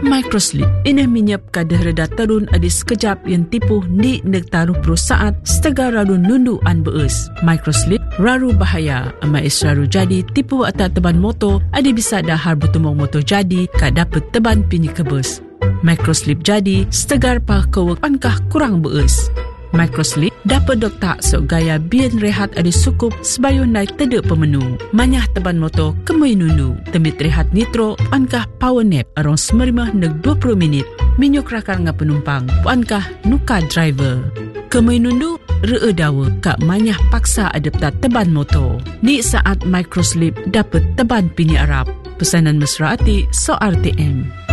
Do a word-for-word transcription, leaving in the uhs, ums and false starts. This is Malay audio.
Microslip ini minyap kadah reda terun adis sekejap yang tipu ni nektaruh perusahaan setega raru nundu an beus. Microslip raru bahaya ama is raru jadi tipu atas teban motor adi bisa dahar bertumong motor jadi ka dapat teban pinyi kebus. Microslip jadi setegar pa kewek pankah kurang beus. Microslip dapat doktak sok gaya bian rehat ada sukup sebayun naik tedek pemenu. Manyah teban motor kemui nundu. Temit rehat nitro pankah power nap arong semerimah neg dua puluh minit. Minyuk rakar nga penumpang pankah nuka driver. Kemui nundu ree dawa kak manyah paksa adaptat teban motor. Di saat Microslip dapat teban pini Arab. Pesanan mesra ati so R T M.